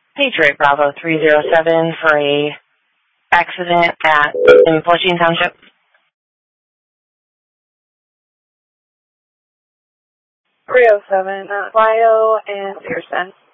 Patriot Bravo 307 for a accident in Flushing Township. 307, Bio and Pearson.